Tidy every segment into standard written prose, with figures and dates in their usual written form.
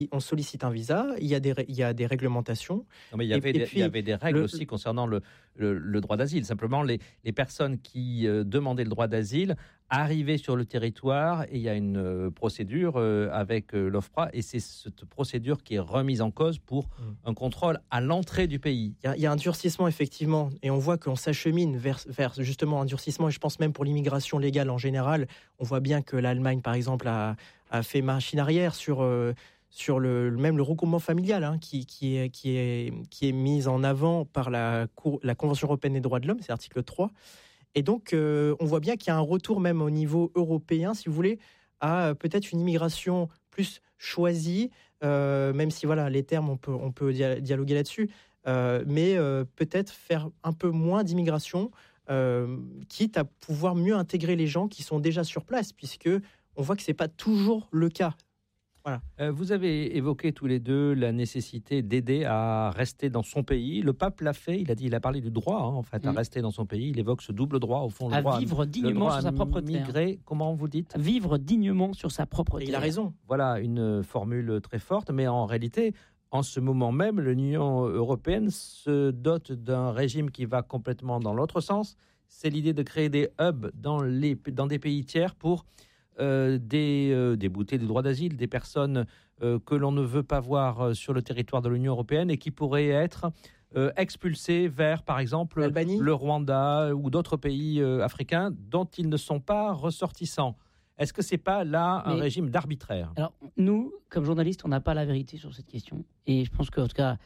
On sollicite un visa, il y a des réglementations. Non, mais il y avait des règles aussi concernant le droit d'asile. Simplement, les personnes qui demandaient le droit d'asile arrivaient sur le territoire et il y a une procédure avec l'OFPRA et c'est cette procédure qui est remise en cause pour un contrôle à l'entrée du pays. Il y a un durcissement, effectivement, et on voit qu'on s'achemine vers justement un durcissement, et je pense même pour l'immigration légale en général. On voit bien que l'Allemagne, par exemple, a fait machine arrière sur même le regroupement familial qui est mis en avant par la Convention européenne des droits de l'homme, c'est l'article 3. Et donc, on voit bien qu'il y a un retour même au niveau européen, si vous voulez, à peut-être une immigration plus choisie, même si voilà, les termes, on peut dialoguer là-dessus, mais peut-être faire un peu moins d'immigration, quitte à pouvoir mieux intégrer les gens qui sont déjà sur place, puisque on voit que ce n'est pas toujours le cas. Voilà. Vous avez évoqué tous les deux la nécessité d'aider à rester dans son pays. Le pape l'a fait, il a parlé du droit à rester dans son pays. Il évoque ce double droit, au fond, le droit vivre dignement sur sa propre terre. Migrer, comment vous dites ? Vivre dignement sur sa propre terre. Il a raison. Voilà, une formule très forte, mais en réalité, en ce moment même, l'Union européenne se dote d'un régime qui va complètement dans l'autre sens. C'est l'idée de créer des hubs dans des pays tiers pour débouter du droit d'asile, des personnes que l'on ne veut pas voir sur le territoire de l'Union européenne et qui pourraient être expulsées vers, par exemple, l'Albanie, le Rwanda ou d'autres pays africains dont ils ne sont pas ressortissants. Est-ce que ce n'est pas là un régime d'arbitraire ? Alors, nous, comme journalistes, on n'a pas la vérité sur cette question. Et je pense qu'en tout cas,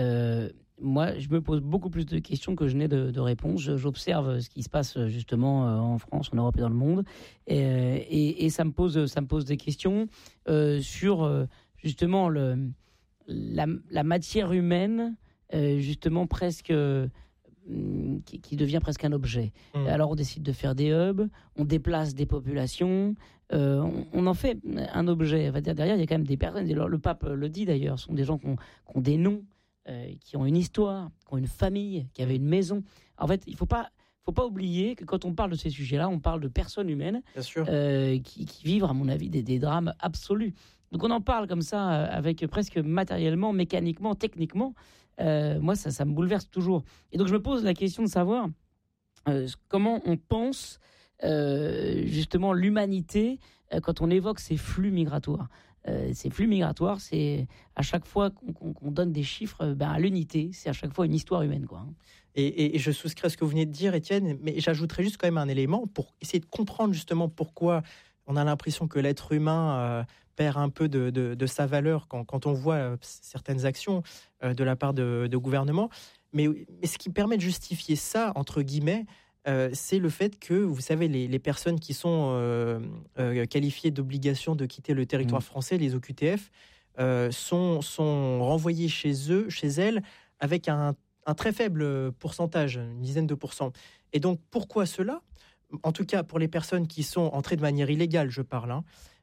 moi, je me pose beaucoup plus de questions que je n'ai de réponses. J'observe ce qui se passe justement en France, en Europe et dans le monde, et ça me pose des questions sur justement la matière humaine, justement presque qui devient presque un objet. Alors on décide de faire des hubs, on déplace des populations, on en fait un objet. Derrière, il y a quand même des personnes. Le pape le dit d'ailleurs, ce sont des gens qui ont des noms. Qui ont une histoire, qui ont une famille, qui avaient une maison. En fait, il ne faut pas oublier que quand on parle de ces sujets-là, on parle de personnes humaines qui vivent, à mon avis, des drames absolus. Donc on en parle comme ça, avec presque matériellement, mécaniquement, techniquement. Moi, ça me bouleverse toujours. Et donc je me pose la question de savoir comment on pense justement l'humanité quand on évoque ces flux migratoires. Ces flux migratoires, c'est à chaque fois qu'on donne des chiffres à l'unité, c'est à chaque fois une histoire humaine, quoi. Et je souscris à ce que vous venez de dire, Étienne, mais j'ajouterais juste quand même un élément pour essayer de comprendre justement pourquoi on a l'impression que l'être humain perd un peu de sa valeur quand on voit certaines actions de la part de gouvernements. Mais ce qui permet de justifier ça, entre guillemets, c'est le fait que, vous savez, les personnes qui sont qualifiées d'obligation de quitter le territoire français, les OQTF, sont renvoyées chez elles avec un très faible pourcentage, une dizaine de pourcents. Et donc, pourquoi cela ? En tout cas, pour les personnes qui sont entrées de manière illégale, je parle,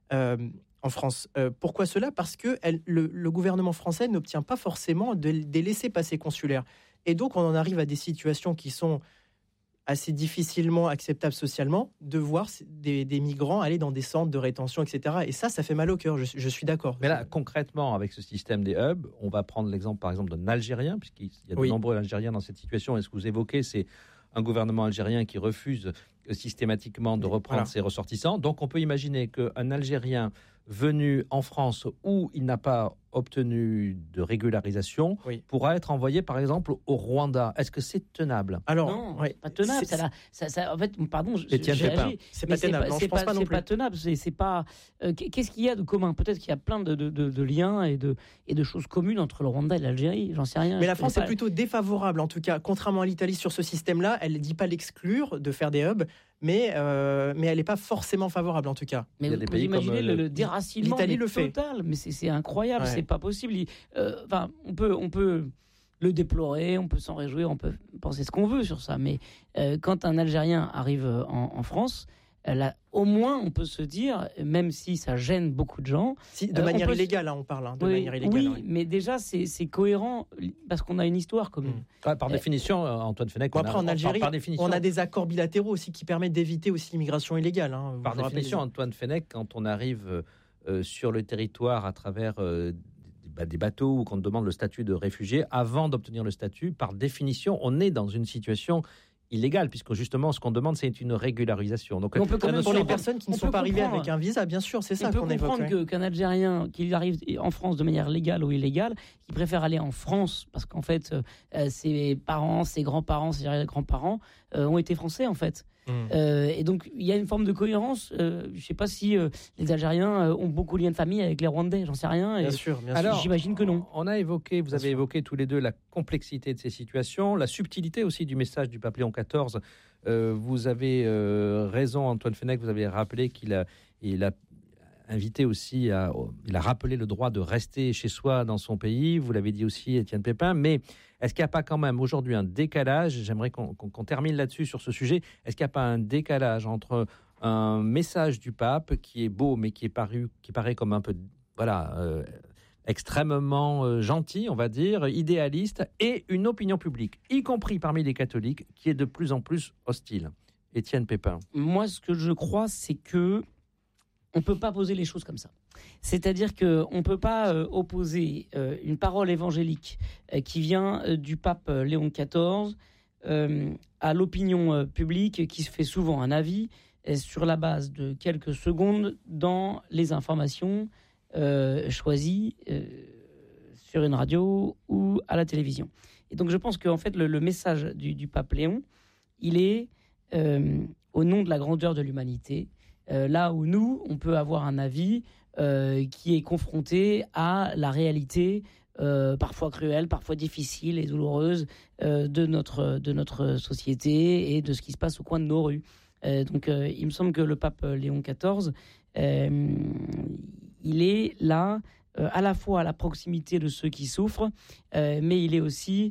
en France. Pourquoi cela ? Parce que le gouvernement français n'obtient pas forcément des laissez-passer consulaires. Et donc, on en arrive à des situations qui sont assez difficilement acceptable socialement, de voir des migrants aller dans des centres de rétention, etc. Et ça fait mal au cœur, je suis d'accord. Mais là, concrètement, avec ce système des hubs, on va prendre l'exemple, par exemple, d'un Algérien, puisqu'il y a de nombreux Algériens dans cette situation. Et ce que vous évoquez, c'est un gouvernement algérien qui refuse systématiquement de reprendre ses ressortissants. Donc, on peut imaginer qu'un Algérien venu en France où il n'a pas obtenu de régularisation pourra être envoyé, par exemple, au Rwanda. Est-ce que c'est tenable ? Alors, non, c'est pas tenable. En fait, pardon, c'est pas tenable. Non, je pense pas non plus. C'est pas tenable. C'est pas. Qu'est-ce qu'il y a de commun ? Peut-être qu'il y a plein de liens et de choses communes entre le Rwanda et l'Algérie. J'en sais rien. Mais la France est plutôt défavorable, en tout cas, contrairement à l'Italie sur ce système-là. Elle ne dit pas l'exclure de faire des hubs, mais elle n'est pas forcément favorable, en tout cas. Mais vous imaginez le déracinement total, mais c'est incroyable, c'est pas possible. On peut le déplorer, on peut s'en réjouir, on peut penser ce qu'on veut sur ça, mais quand un Algérien arrive en France, là, au moins on peut se dire, même si ça gêne beaucoup de gens... de manière illégale, on parle. Manière illégale, oui, mais déjà c'est cohérent, parce qu'on a une histoire commune. Par définition, Antoine Fenech... Après, en Algérie, on a des accords bilatéraux aussi qui permettent d'éviter aussi l'immigration illégale. Par définition, Antoine Fenech, quand on arrive sur le territoire à travers des bateaux ou qu'on demande le statut de réfugié, avant d'obtenir le statut, par définition, on est dans une situation illégale, puisque justement, ce qu'on demande, c'est une régularisation. Donc, on peut quand même pour les personnes qui ne sont pas arrivées avec un visa, bien sûr, c'est ça qu'on évoque. On peut comprendre qu'un Algérien, qu'il arrive en France de manière légale ou illégale, qui préfère aller en France, parce qu'en fait, ses parents, ses grands-parents, ses arrière-grands-parents ont été français, en fait. Et donc, il y a une forme de cohérence. Je ne sais pas si les Algériens ont beaucoup de liens de famille avec les Rwandais, j'en sais rien. Bien sûr. Alors, j'imagine que non. Vous avez évoqué tous les deux la complexité de ces situations, la subtilité aussi du message du pape Léon XIV. Vous avez raison, Antoine Fenech, vous avez rappelé qu'il a invité aussi, il a rappelé le droit de rester chez soi dans son pays. Vous l'avez dit aussi, Étienne Pépin, mais est-ce qu'il n'y a pas quand même aujourd'hui un décalage? J'aimerais qu'on termine là-dessus sur ce sujet. Est-ce qu'il n'y a pas un décalage entre un message du pape qui est beau, mais qui paraît comme un peu, extrêmement gentil, on va dire, idéaliste, et une opinion publique, y compris parmi les catholiques, qui est de plus en plus hostile? Étienne Pépin. Moi, ce que je crois, c'est que on ne peut pas poser les choses comme ça. C'est-à-dire qu'on ne peut pas opposer une parole évangélique qui vient du pape Léon XIV à l'opinion publique qui se fait souvent un avis sur la base de quelques secondes dans les informations choisies sur une radio ou à la télévision. Et donc je pense qu'en fait le message du pape Léon, il est au nom de la grandeur de l'humanité, là où nous, on peut avoir un avis qui est confronté à la réalité parfois cruelle, parfois difficile et douloureuse de notre société et de ce qui se passe au coin de nos rues. Donc il me semble que le pape Léon XIV, il est là à la fois à la proximité de ceux qui souffrent, mais il est aussi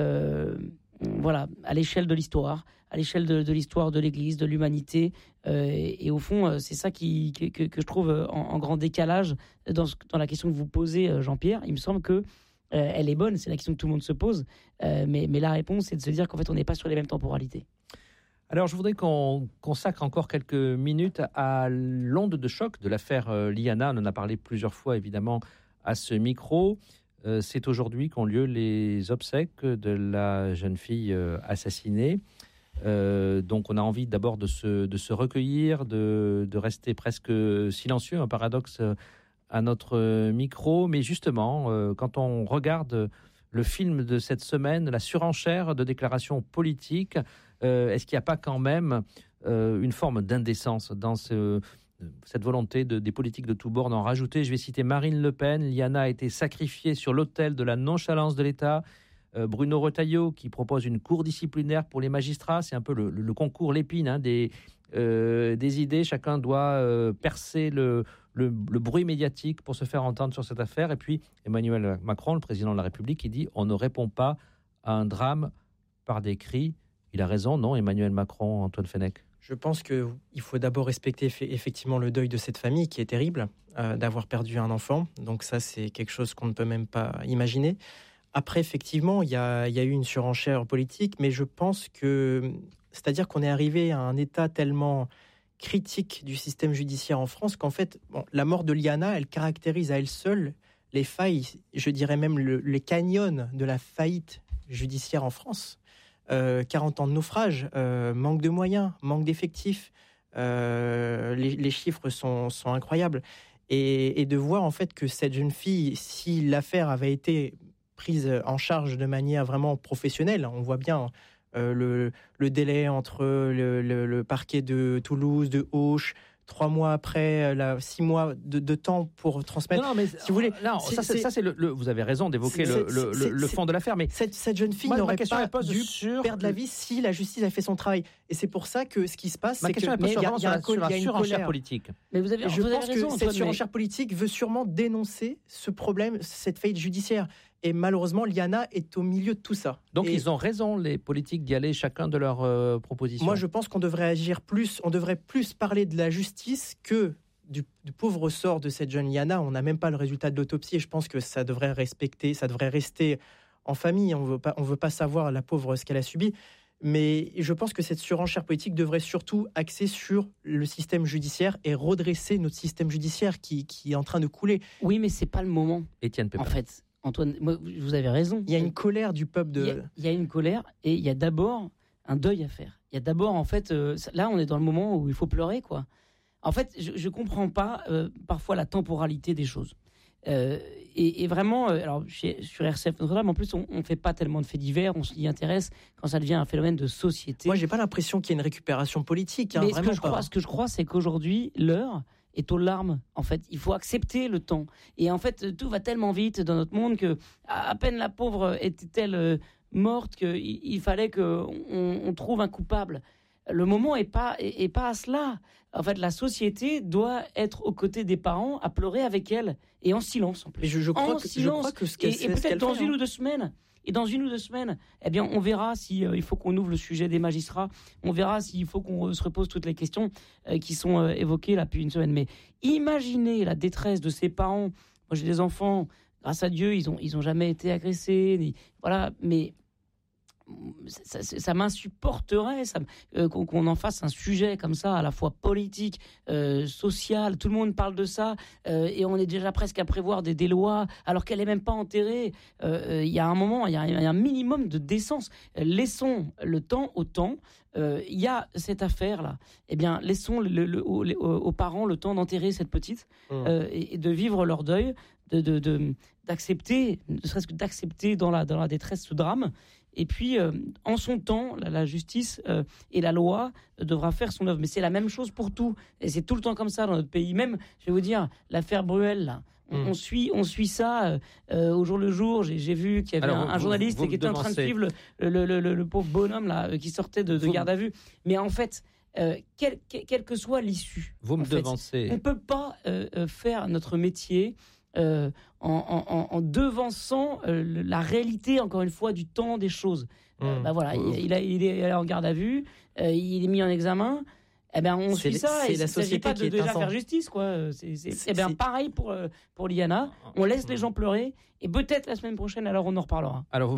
à l'échelle de l'histoire, à l'échelle de l'histoire de l'Église, de l'humanité. Et au fond, c'est ça que je trouve en grand décalage dans la question que vous posez, Jean-Pierre. Il me semble que elle est bonne, c'est la question que tout le monde se pose. Mais la réponse, c'est de se dire qu'en fait, on n'est pas sur les mêmes temporalités. Alors, je voudrais qu'on consacre encore quelques minutes à l'onde de choc de l'affaire Liana. On en a parlé plusieurs fois, évidemment, à ce micro. C'est aujourd'hui qu'ont lieu les obsèques de la jeune fille assassinée. Donc on a envie d'abord de se recueillir, de rester presque silencieux, un paradoxe à notre micro. Mais justement, quand on regarde le film de cette semaine, la surenchère de déclarations politiques, est-ce qu'il n'y a pas quand même une forme d'indécence dans cette volonté des politiques de tous bords d'en rajouter? Je vais citer Marine Le Pen. Liana a été sacrifiée sur l'autel de la nonchalance de l'État. Bruno Retailleau qui propose une cour disciplinaire pour les magistrats. C'est un peu le concours Lépine des idées. Chacun doit percer le bruit médiatique pour se faire entendre sur cette affaire. Et puis Emmanuel Macron, le président de la République, qui dit on ne répond pas à un drame par des cris. Il a raison, non, Emmanuel Macron, Antoine Fenech? Je pense qu'il faut d'abord respecter effectivement le deuil de cette famille qui est terrible, d'avoir perdu un enfant. Donc ça, c'est quelque chose qu'on ne peut même pas imaginer. Après, effectivement, il y a eu une surenchère politique, mais je pense que, c'est-à-dire qu'on est arrivé à un état tellement critique du système judiciaire en France qu'en fait, la mort de Liana, elle caractérise à elle seule les failles, je dirais même les canyons de la faillite judiciaire en France. 40 ans de naufrage, manque de moyens, manque d'effectifs, les chiffres sont incroyables. Et de voir en fait que cette jeune fille, si l'affaire avait été prise en charge de manière vraiment professionnelle, on voit bien le délai entre le parquet de Toulouse, de Auch, 3 mois après, 6 mois de temps pour transmettre. Non, mais si vous voulez, vous avez raison d'évoquer le fond de l'affaire. Mais cette jeune fille n'aurait pas dû perdre la vie si la justice a fait son travail. Et c'est pour ça que ce qui se passe, c'est qu'il y a une surenchère politique. Mais je pense que cette surenchère politique veut sûrement dénoncer ce problème, cette faillite judiciaire. Et malheureusement, Liana est au milieu de tout ça. Donc ils ont raison, les politiques, d'y aller chacun de leurs propositions. Moi, je pense qu'on devrait agir plus, on devrait plus parler de la justice que du pauvre sort de cette jeune Liana. On n'a même pas le résultat de l'autopsie et je pense que ça devrait rester en famille. On veut pas savoir, la pauvre, ce qu'elle a subi. Mais je pense que cette surenchère politique devrait surtout axer sur le système judiciaire et redresser notre système judiciaire qui est en train de couler. Oui, mais c'est pas le moment. Étienne Pépin. En fait, Antoine, vous avez raison. Il y a une colère du peuple Il y a une colère et il y a d'abord un deuil à faire. Il y a d'abord, en fait, là, on est dans le moment où il faut pleurer, quoi. En fait, je comprends pas parfois la temporalité des choses. Et vraiment, alors sur RCF Notre-Dame, en plus, on ne fait pas tellement de faits divers, on s'y intéresse quand ça devient un phénomène de société. Moi, j'ai pas l'impression qu'il y ait une récupération politique. Mais ce que je crois, c'est qu'aujourd'hui, l'heure est aux larmes. En fait, il faut accepter le temps. Et en fait, tout va tellement vite dans notre monde que à peine la pauvre était-elle morte qu'il fallait qu'on trouve un coupable. Le moment est pas à cela. En fait, la société doit être aux côtés des parents, à pleurer avec elle, et en silence. En plus. Mais je crois que ce qu'elle et peut-être dans une ou deux semaines. Et dans une ou 2 semaines, eh bien, on verra si il faut qu'on ouvre le sujet des magistrats. On verra s'il faut qu'on se repose toutes les questions qui sont évoquées là depuis une semaine. Mais imaginez la détresse de ces parents. Moi, j'ai des enfants. Grâce à Dieu, ils ont jamais été agressés. Voilà, mais ça m'insupporterait qu'on en fasse un sujet comme ça, à la fois politique, social. Tout le monde parle de ça et on est déjà presque à prévoir des lois alors qu'elle n'est même pas enterrée. Il y a un moment, il y a un minimum de décence. Laissons le temps au temps. Il y a cette affaire-là. Eh bien, laissons aux parents le temps d'enterrer cette petite et de vivre leur deuil, d'accepter, ne serait-ce que d'accepter dans la détresse ce drame. Et puis, en son temps, la justice et la loi devra faire son œuvre. Mais c'est la même chose pour tout. Et c'est tout le temps comme ça dans notre pays. Même, je vais vous dire, l'affaire Bruel, là, on suit ça au jour le jour. J'ai vu qu'il y avait un journaliste qui était en train de suivre le pauvre bonhomme là, qui sortait de garde à vue. Mais en fait, quelle que soit l'issue, vous me devancez. On ne peut pas faire notre métier en devançant la réalité, encore une fois, du temps des choses. Voilà, il est en garde à vue, il est mis en examen. Eh ben, on suit ça et il ne s'agit pas de déjà faire justice, quoi. C'est bien pareil pour Liana. On laisse les gens pleurer et peut-être la semaine prochaine, alors on en reparlera. Alors vous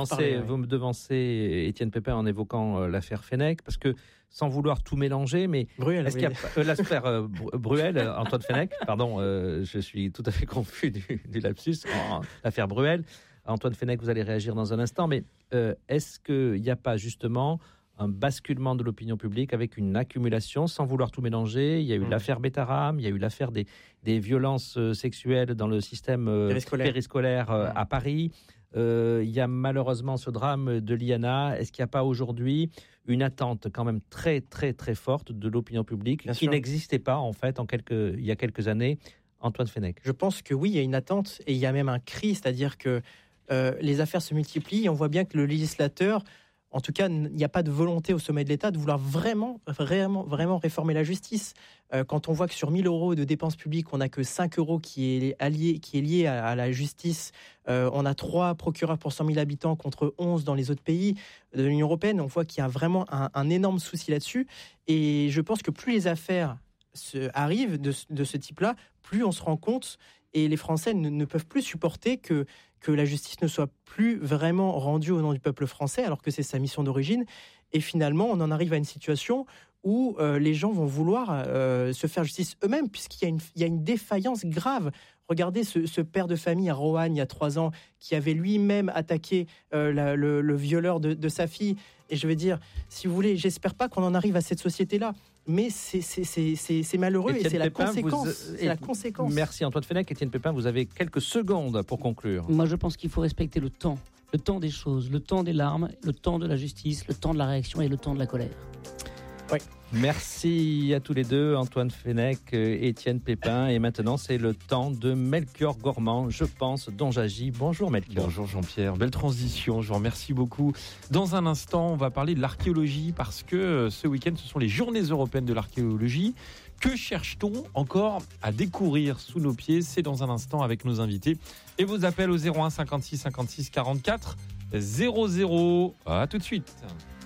me devancez, Étienne Pépin, en évoquant l'affaire Fenech, parce que sans vouloir tout mélanger, mais Bruel, est-ce qu'il y a l'affaire Bruel, Antoine Fenech, pardon, je suis tout à fait confus du lapsus, l'affaire Bruel. Antoine Fenech, vous allez réagir dans un instant, mais est-ce qu'il n'y a pas justement un basculement de l'opinion publique avec une accumulation, sans vouloir tout mélanger? Il y a eu l'affaire Betaram, il y a eu l'affaire des violences sexuelles dans le système périscolaire à Paris. Il y a malheureusement ce drame de Liana. Est-ce qu'il n'y a pas aujourd'hui une attente quand même très très très forte de l'opinion publique qui n'existait pas en fait il y a quelques années? Antoine Fenech. Je pense que oui, il y a une attente et il y a même un cri, c'est-à-dire que les affaires se multiplient et on voit bien que le législateur, en tout cas, il n'y a pas de volonté au sommet de l'État de vouloir vraiment réformer la justice. Quand on voit que sur 1 000 € de dépenses publiques, on n'a que 5 € qui est lié à la justice, on a 3 procureurs pour 100 000 habitants contre 11 dans les autres pays de l'Union européenne, on voit qu'il y a vraiment un énorme souci là-dessus. Et je pense que plus les affaires arrivent de ce type-là, plus on se rend compte, et les Français ne peuvent plus supporter que la justice ne soit plus vraiment rendue au nom du peuple français, alors que c'est sa mission d'origine. Et finalement, on en arrive à une situation où les gens vont vouloir se faire justice eux-mêmes, puisqu'il y a une défaillance grave. Regardez ce père de famille à Roanne, il y a 3 ans, qui avait lui-même attaqué le violeur de sa fille. Et je veux dire, si vous voulez, j'espère pas qu'on en arrive à cette société-là. Mais c'est malheureux. Étienne et c'est Pépin, la conséquence. Merci Antoine Fenech. Étienne Pépin, vous avez quelques secondes pour conclure. Moi, je pense qu'il faut respecter le temps des choses, le temps des larmes, le temps de la justice, le temps de la réaction et le temps de la colère. Oui. Merci à tous les deux, Antoine Fenech, Étienne Pépin. Et maintenant, c'est le temps de Melchior Gormand, je pense, dont j'agis. Bonjour Melchior. Bonjour Jean-Pierre, belle transition, je vous remercie beaucoup. Dans un instant, on va parler de l'archéologie parce que ce week-end, ce sont les Journées européennes de l'archéologie. Que cherche-t-on encore à découvrir sous nos pieds? C'est dans un instant avec nos invités. Et vos appels au 01 56 56 44 00. À tout de suite.